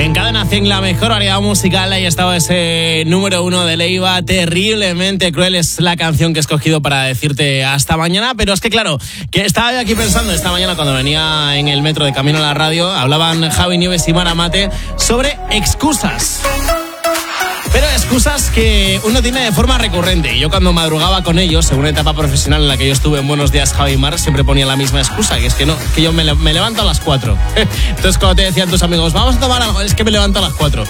En Cadena 100, la mejor variedad musical, ahí estaba ese número 1 de Leiva, Terriblemente Cruel es la canción que he escogido para decirte hasta mañana, pero es que claro, que estaba yo aquí pensando esta mañana cuando venía en el metro de camino a la radio, hablaban Javi Nieves y Mara Mate sobre excusas. Pero excusas que uno tiene de forma recurrente. Yo cuando madrugaba con ellos, en una etapa profesional en la que yo estuve en Buenos Días, Javi y Mar, siempre ponía la misma excusa, que es que no, que yo me levanto a las 4. Entonces cuando te decían tus amigos, vamos a tomar algo, es que me levanto a las 4.